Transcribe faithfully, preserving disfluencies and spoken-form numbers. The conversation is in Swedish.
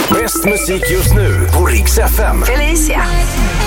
Bäst musik just nu på Rix F M. Felicia.